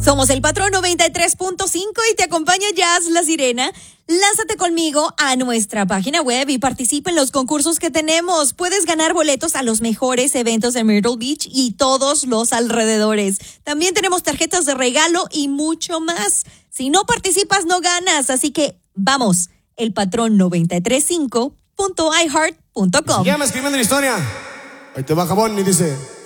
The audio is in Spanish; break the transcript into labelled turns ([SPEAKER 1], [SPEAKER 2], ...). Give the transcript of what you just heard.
[SPEAKER 1] Somos el Patrón 93.5 y te acompaña Jazz La Sirena. Lánzate conmigo a nuestra página web y participa en los concursos que tenemos. Puedes ganar boletos a los mejores eventos de Myrtle Beach y todos los alrededores. También tenemos tarjetas de regalo y mucho más. Si no participas, no ganas. Así que vamos, elpatrón935.iheart.com.
[SPEAKER 2] Sígueme escribiendo la historia. Ahí te va jabón y dice...